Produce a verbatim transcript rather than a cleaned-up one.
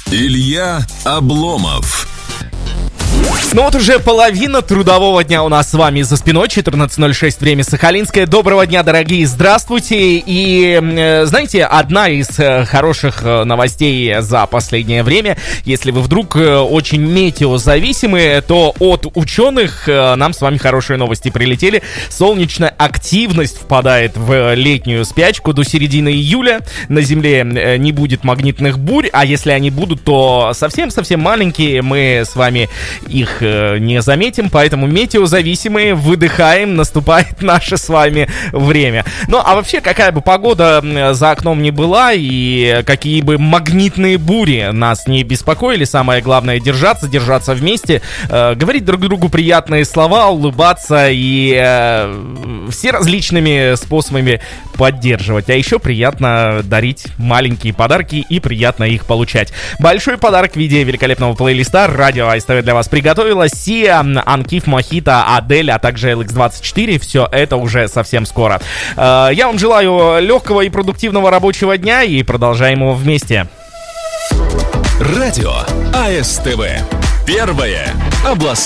Илья Обломов. Ну вот уже половина трудового дня у нас с вами за спиной, четырнадцать ноль шесть, время Сахалинское. Доброго дня, дорогие, здравствуйте. И, э, знаете, одна из э, хороших э, новостей за последнее время, если вы вдруг э, очень метеозависимы, то от ученых э, нам с вами хорошие новости прилетели. Солнечная активность впадает в летнюю спячку до середины июля. На Земле э, не будет магнитных бурь, а если они будут, то совсем-совсем маленькие. Мы с вами их не заметим, поэтому метеозависимые выдыхаем, наступает наше с вами время. Ну, а вообще, какая бы погода за окном ни была, и какие бы магнитные бури нас не беспокоили, самое главное — держаться, держаться вместе, э, говорить друг другу приятные слова, улыбаться и э, все различными способами поддерживать. А еще приятно дарить маленькие подарки и приятно их получать. Большой подарок в виде великолепного плейлиста радио АСТВ для вас приготовила Сиа, Анкиф, Мохито, Адель, а также эл икс двадцать четыре. Все это уже совсем скоро. Я вам желаю легкого и продуктивного рабочего дня и продолжаем его вместе. Радио АСТВ. Первое областное.